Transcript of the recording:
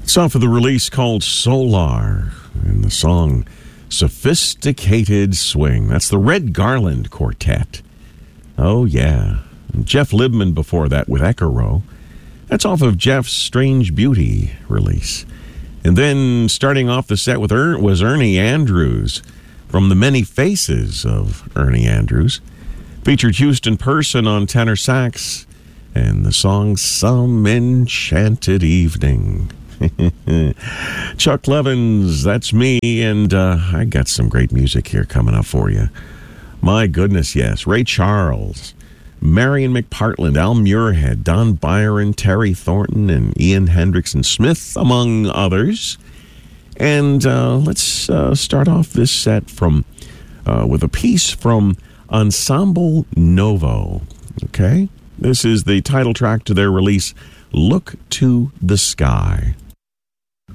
It's off of the release called Solar, and the song Sophisticated Swing. That's the Red Garland Quartet. Oh, yeah. And Jeff Libman before that with Echaro. That's off of Jeff's Strange Beauty release. And then starting off the set with was Ernie Andrews from the Many Faces of Ernie Andrews. Featured Houston Person on tenor sax and the song Some Enchanted Evening. Chuck Levins, that's me, and I got some great music here coming up for you. My goodness, yes. Ray Charles, Marion McPartland, Al Muirhead, Don Byron, Terry Thornton, and Ian Hendrickson Smith, among others. And let's start off this set with a piece from Ensemble Novo. Okay? This is the title track to their release, Look to the Sky.